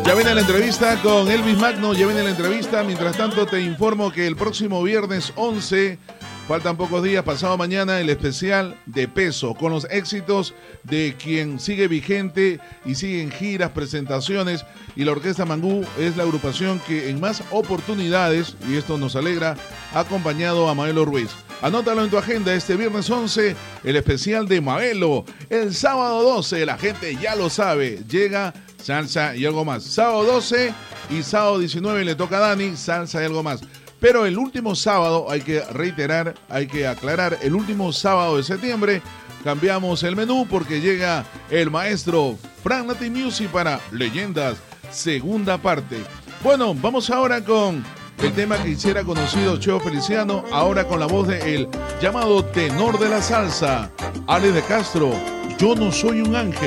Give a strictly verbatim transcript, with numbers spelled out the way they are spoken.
Ya viene la entrevista con Elvis Magno, ya viene la entrevista. Mientras tanto te informo que el próximo viernes once, faltan pocos días, pasado mañana, el especial de peso, con los éxitos de quien sigue vigente y sigue en giras, presentaciones, y la Orquesta Mangú es la agrupación que en más oportunidades, y esto nos alegra, ha acompañado a Maelo Ruiz. Anótalo en tu agenda, este viernes once, el especial de Maelo. El sábado doce, la gente ya lo sabe, llega salsa y algo más. Sábado doce y sábado diecinueve le toca a Dani, salsa y algo más. Pero el último sábado, hay que reiterar, hay que aclarar, el último sábado de septiembre cambiamos el menú porque llega el maestro Frank Latin Music para Leyendas, segunda parte. Bueno, vamos ahora con el tema que hiciera conocido Cheo Feliciano, ahora con la voz de el llamado tenor de la salsa, Alex de Castro, Yo no soy un ángel.